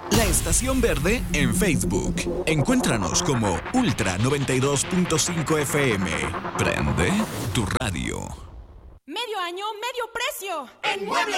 La Estación Verde en Facebook. Encuéntranos como Ultra 92.5 FM. Prende tu radio. Medio año, medio precio. En Mueble